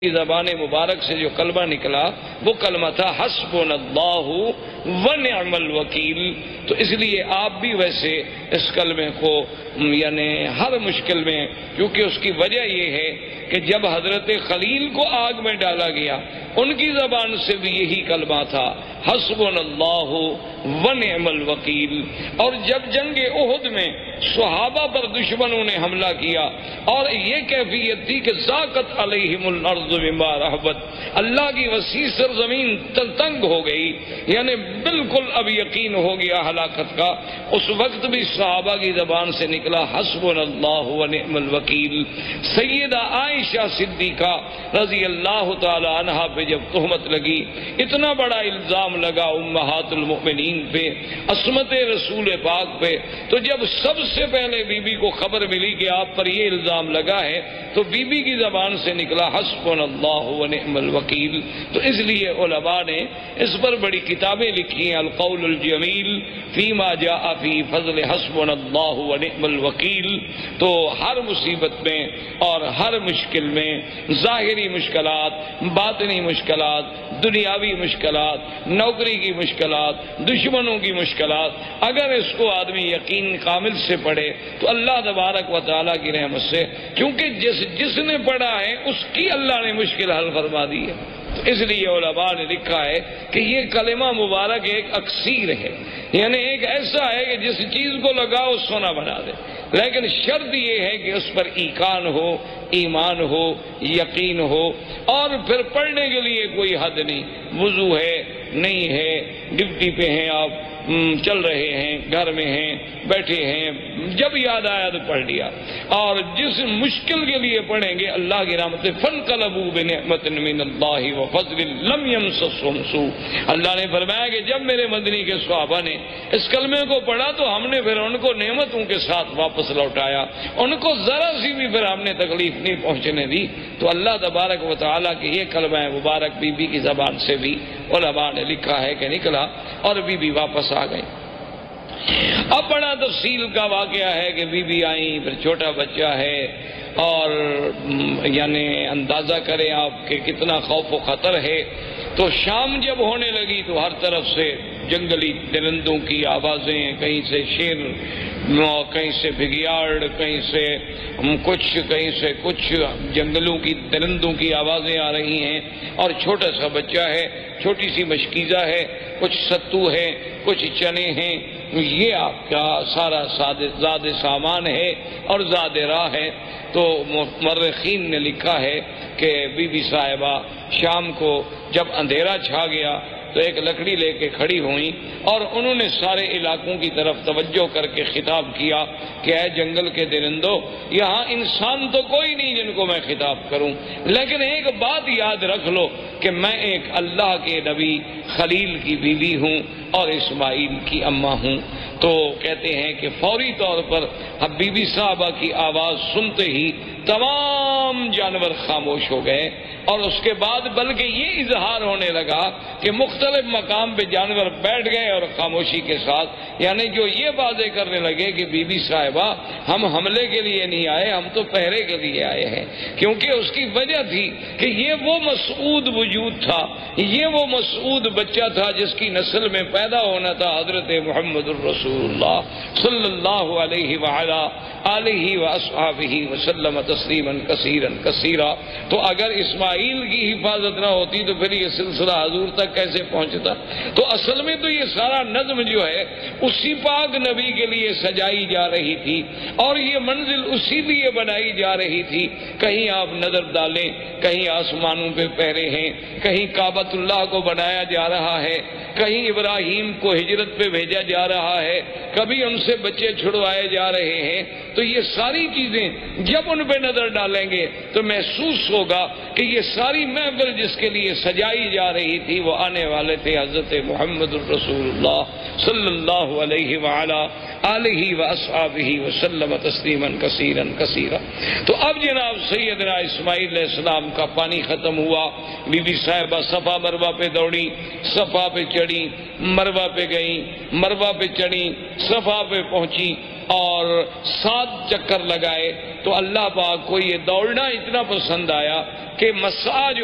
کی زبان مبارک سے جو کلمہ نکلا وہ کلمہ تھا حسبنا اللہ ونعم الوکیل۔ تو اس لیے آپ بھی ویسے اس کلمے کو یعنی ہر مشکل میں، کیونکہ اس کی وجہ یہ ہے کہ جب حضرت خلیل کو آگ میں ڈالا گیا ان کی زبان سے بھی یہی کلمہ تھا حسبنا اللہ ونعم الوکیل۔ اور جب جنگ احد میں صحابہ پر دشمنوں نے حملہ کیا اور یہ کیفیت تھی کہ ضاقت علیہم الارض بما رحبت، اللہ کی وسیع سرزمین تنگ ہو گئی، یعنی بالکل اب یقین ہو گیا ہلاکت کا، اس وقت بھی صحابہ کی زبان سے نکلا حسبنا اللہ ونعم الوکیل۔ سیدہ عائشہ صدیقہ رضی اللہ تعالی عنہا پہ جب تہمت لگی، اتنا بڑا الزام لگا امہات المؤمنین پہ، عصمت رسول پاک پہ، تو جب سب سے پہلے بی بی کو خبر ملی کہ آپ پر یہ الزام لگا ہے تو بی بی کی زبان سے نکلا حسبنا اللہ ونعم الوکیل۔ تو اس لیے علماء نے اس پر بڑی کتابیں لکھی ہیں، القول الجمیل فیما جاء فی فضل حسبنا اللہ ونعم الوکیل۔ تو ہر مصیبت میں اور ہر مشکل میں، ظاہری مشکلات، باطنی مشکلات، دنیاوی مشکلات، نوکری کی مشکلات، دشمنوں کی مشکلات، اگر اس کو آدمی یقین کامل سے پڑھے تو اللہ تبارک و تعالیٰ کی رحمت سے، کیونکہ جس نے پڑھا ہے اس کی اللہ نے مشکل حل فرما دی ہے۔ تو اس لیے علماء نے لکھا ہے کہ یہ کلمہ مبارک ایک اکسیر ہے، یعنی ایک ایسا ہے کہ جس چیز کو لگاؤ سونا بنا دے، لیکن شرط یہ ہے کہ اس پر ایقان ہو، ایمان ہو، یقین ہو، اور پھر پڑھنے کے لیے کوئی حد نہیں، وضو ہے نہیں ہے، ڈیوٹی پہ ہیں آپ، چل رہے ہیں، گھر میں ہیں، بیٹھے ہیں، جب یاد آیا تو پڑھ لیا۔ اور جس مشکل کے لیے پڑھیں گے اللہ کی رحمت سے فانقلبوا بنعمت من اللہ وفضل لم یمسسہم سوء، اللہ نے فرمایا کہ جب میرے مدنی کے صحابہ نے اس کلمے کو پڑھا تو ہم نے پھر ان کو نعمتوں کے ساتھ واپس لوٹایا، ان کو ذرا سی بھی پھر ہم نے تکلیف نہیں پہنچنے دی۔ تو اللہ تبارک و تعالیٰ کے یہ کلمہ مبارک بی بی کی زبان سے بھی علماء نے لکھا ہے کہ نکلا اور بی بی واپس آ گئی۔ اب بڑا تفصیل کا واقعہ ہے کہ بی بی آئیں، پھر چھوٹا بچہ ہے، اور یعنی اندازہ کریں آپ کہ کتنا خوف و خطر ہے۔ تو شام جب ہونے لگی تو ہر طرف سے جنگلی درندوں کی آوازیں، کہیں سے شیر، کہیں سے بھگیاڑ، کہیں سے کچھ جنگلوں کی درندوں کی آوازیں آ رہی ہیں، اور چھوٹا سا بچہ ہے، چھوٹی سی مشکیزہ ہے، کچھ ستو ہے، کچھ چنے ہیں، یہ آپ کا سارا زاد سامان ہے اور زاد راہ ہے۔ تو مورخین نے لکھا ہے کہ بی بی صاحبہ شام کو جب اندھیرا چھا گیا تو ایک لکڑی لے کے کھڑی ہوئیں اور انہوں نے سارے علاقوں کی طرف توجہ کر کے خطاب کیا کہ اے جنگل کے درندوں، یہاں انسان تو کوئی نہیں جن کو میں خطاب کروں، لیکن ایک بات یاد رکھ لو کہ میں ایک اللہ کے نبی خلیل کی بیوی ہوں اور اسماعیل کی اماں ہوں۔ تو کہتے ہیں کہ فوری طور پر اب بی بی صاحبہ کی آواز سنتے ہی تمام جانور خاموش ہو گئے، اور اس کے بعد بلکہ یہ اظہار ہونے لگا کہ مختلف مقام پہ جانور بیٹھ گئے اور خاموشی کے ساتھ، یعنی جو یہ باتیں کرنے لگے کہ بی بی صاحبہ ہم حملے کے لیے نہیں آئے، ہم تو پہرے کے لیے آئے ہیں، کیونکہ اس کی وجہ تھی کہ یہ وہ مسعود وجود تھا، یہ وہ مسعود بچہ تھا جس کی نسل میں پیدا ہونا تھا حضرت محمد الرسول اللہ صلی اللہ علیہ وعلا آلہ واصحابہ وسلم تسلیما کثیرا کثیرا۔ تو اگر اسماعیل کی حفاظت نہ ہوتی تو پھر یہ سلسلہ حضور تک کیسے پہنچتا؟ تو اصل میں تو یہ سارا نظم جو ہے اسی پاک نبی کے لیے سجائی جا رہی تھی، اور یہ منزل اسی لیے بنائی جا رہی تھی۔ کہیں آپ نظر ڈالیں، کہیں آسمانوں پہ پہرے ہیں، کہیں کعبۃ اللہ کو بنایا جا رہا ہے، کہیں ابراہیم کو ہجرت پہ بھیجا جا رہا ہے، کبھی ان سے بچے چھڑوائے جا رہے ہیں۔ تو یہ ساری چیزیں جب ان پہ نظر ڈالیں گے تو محسوس ہوگا کہ یہ ساری محفل جس کے لیے سجائی جا رہی تھی وہ آنے والے تھے حضرت محمد الرسول اللہ صلی اللہ علیہ وعلا آلہ واصحابہ وسلم تسلیما کثیرا کثیرا۔ تو اب جناب سیدنا اسماعیل علیہ السلام کا پانی ختم ہوا، بی بی صاحبہ صفا مروہ پہ دوڑی، صفا پہ چڑھی، مروہ پہ گئیں، مروہ پہ چڑھی، صفا پہ پہنچی، اور 7 چکر لگائے تو اللہ پاک کو یہ دوڑنا اتنا پسند آیا کہ مساج